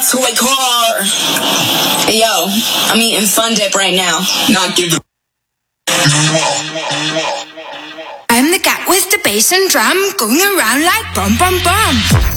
toy car. Hey, yo, I'm eating Fun Dip right now. Not give a... I'm the cat with the bass and drum, going around like bum bum bum.